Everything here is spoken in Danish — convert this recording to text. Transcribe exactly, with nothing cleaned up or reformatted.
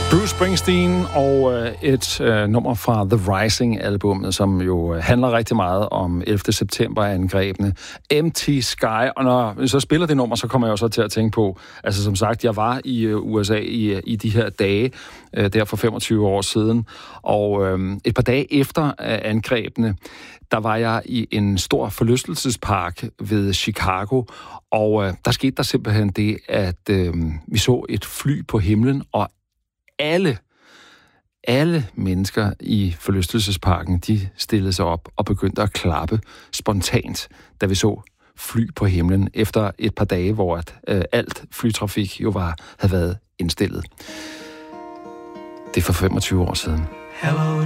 Bruce Springsteen og øh, et øh, nummer fra The Rising-albummet, som jo øh, handler rigtig meget om ellevte september-angrebene. Empty Sky, og når jeg så spiller det nummer, så kommer jeg jo så til at tænke på, altså som sagt, jeg var i øh, U S A i, i de her dage, øh, der for femogtyve år siden, og øh, et par dage efter øh, angrebene, der var jeg i en stor forlystelsespark ved Chicago, og øh, der skete der simpelthen det, at øh, vi så et fly på himlen, og alle, alle mennesker i forlystelsesparken, de stillede sig op og begyndte at klappe spontant, da vi så fly på himlen, efter et par dage, hvor at, øh, alt flytrafik jo var, havde været indstillet. Det er for femogtyve år siden. Hello